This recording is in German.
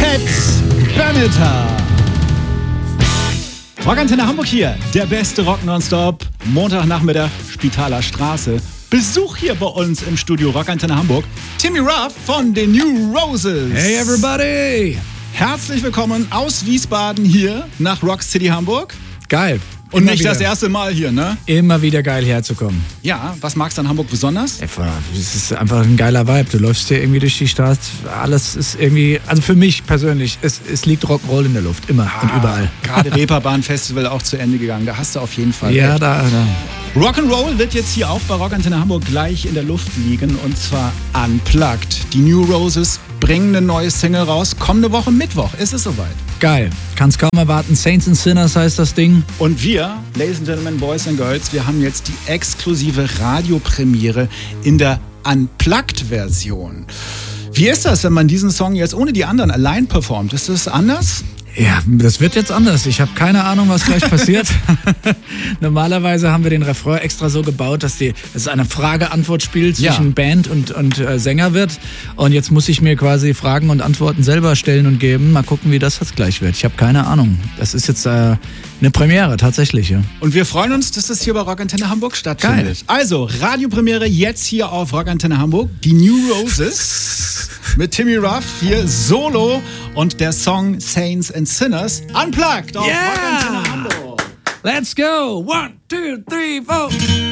Ed Beneta. Rockantenne Hamburg hier, der beste Rock nonstop. Montagnachmittag, Spitaler Straße. Besuch hier bei uns im Studio Rockantenne Hamburg. Timmy Ruff von den New Roses. Hey everybody! Herzlich willkommen aus Wiesbaden hier nach Rock City Hamburg. Geil. Und Immer nicht wieder. das erste Mal hier, ne? Immer wieder geil herzukommen. Ja, was magst du an Hamburg besonders? Es ist einfach ein geiler Vibe. Du läufst hier irgendwie durch die Stadt. Alles ist irgendwie, also für mich persönlich, es liegt Rock'n'Roll in der Luft. Immer und überall. Gerade Reeperbahn Festival auch zu Ende gegangen. Da hast du auf jeden Fall Ja, recht. da. Rock'n'Roll wird jetzt hier auch bei Rockantenne Hamburg gleich in der Luft liegen. Und zwar unplugged. Die New Roses bringen eine neue Single raus. Kommende Woche Mittwoch ist es soweit. Geil. Kann's kaum erwarten. Saints and Sinners heißt das Ding. Und wir, Ladies and Gentlemen, Boys and Girls, wir haben jetzt die exklusive Radiopremiere in der Unplugged-Version. Wie ist das, wenn man diesen Song jetzt ohne die anderen allein performt? Ist das anders? Ja, das wird jetzt anders. Ich habe keine Ahnung, was gleich passiert. Normalerweise haben wir den Refrain extra so gebaut, dass es eine Frage-Antwort-Spiel zwischen Band und Sänger wird. Und jetzt muss ich mir quasi Fragen und Antworten selber stellen und geben. Mal gucken, wie das jetzt gleich wird. Ich habe keine Ahnung. Das ist jetzt eine Premiere, tatsächlich. Ja. Und wir freuen uns, dass das hier bei Rockantenne Hamburg stattfindet. Geil. Also, Radiopremiere jetzt hier auf Rockantenne Hamburg. Die New Roses mit Timmy Ruff hier solo und der Song Saints and Sinners unplugged auf Rockantenne Hamburg. Let's go! 1, 2, 3, 4.